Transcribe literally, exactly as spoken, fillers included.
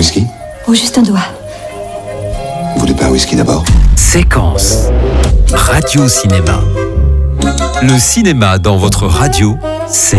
whisky? Oh, juste un doigt. Vous voulez pas un whisky d'abord? Séquence. Radio Cinéma. Le cinéma dans votre radio, c'est